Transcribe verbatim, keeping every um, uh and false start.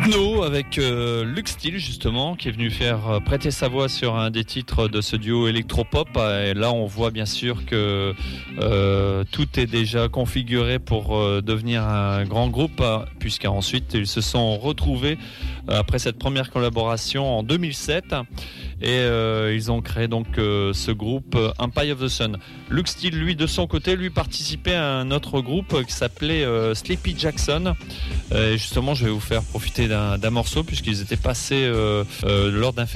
No avec euh, Luke Steele justement qui est venu faire euh, prêter sa voix sur un des titres de ce duo électropop, et là on voit bien sûr que euh, tout est déjà configuré pour euh, devenir un grand groupe, puisqu'ensuite ils se sont retrouvés euh, après cette première collaboration en deux mille sept et euh, ils ont créé donc euh, ce groupe euh, Empire of the Sun. Luke Steele lui de son côté lui participait à un autre groupe qui s'appelait euh, Sleepy Jackson, et justement je vais vous faire profiter d'un, d'un morceau puisqu'ils étaient passés euh, euh, lors d'un